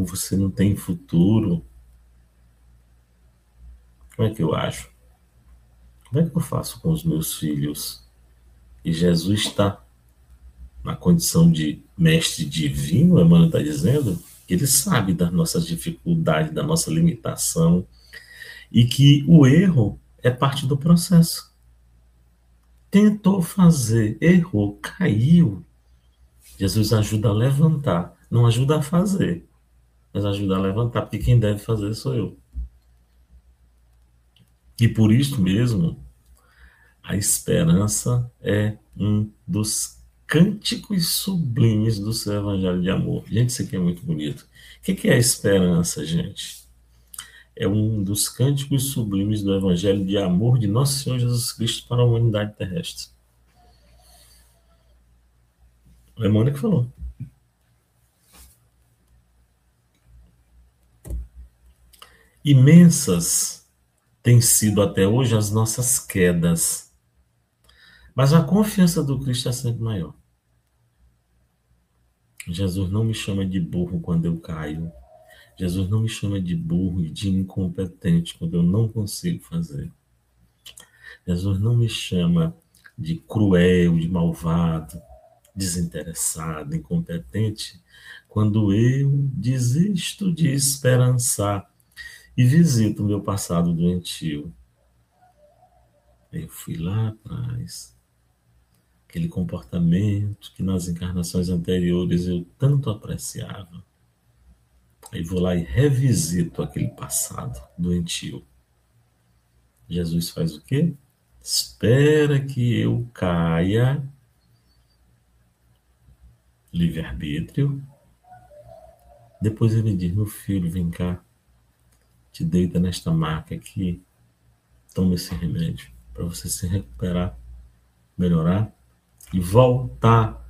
erro, você não tem futuro. Como é que eu acho? Como é que eu faço com os meus filhos? E Jesus está na condição de mestre divino, Emmanuel está dizendo, que ele sabe das nossas dificuldades, da nossa limitação, e que o erro é parte do processo. Tentou fazer, errou, caiu. Jesus ajuda a levantar, não ajuda a fazer, mas ajuda a levantar, porque quem deve fazer sou eu. E por isso mesmo, a esperança é um dos cânticos sublimes do seu evangelho de amor. Gente, isso aqui é muito bonito. O que é a esperança, gente? É um dos cânticos sublimes do evangelho de amor de nosso Senhor Jesus Cristo para a humanidade terrestre. É Emmanuel que falou. Imensas têm sido até hoje as nossas quedas, mas a confiança do Cristo é sempre maior. Jesus não me chama de burro quando eu caio. Jesus não me chama de burro e de incompetente quando eu não consigo fazer. Jesus não me chama de cruel, de malvado, desinteressado, incompetente, quando eu desisto de esperançar e visito o meu passado doentio. Eu fui lá atrás, aquele comportamento que nas encarnações anteriores eu tanto apreciava. Aí vou lá e revisito aquele passado doentio. Jesus faz o quê? Espera que eu caia, livre-arbítrio. Depois ele diz: meu filho, vem cá, te deita nesta maca aqui, toma esse remédio para você se recuperar, melhorar e voltar